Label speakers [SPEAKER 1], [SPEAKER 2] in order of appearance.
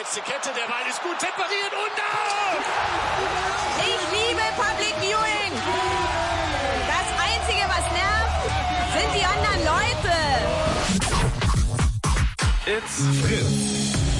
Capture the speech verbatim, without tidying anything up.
[SPEAKER 1] Letzte Kette, der Ball ist gut temperiert und out!
[SPEAKER 2] Ich liebe Public Viewing. Das Einzige, was nervt, sind die anderen Leute.
[SPEAKER 3] It's Fritz.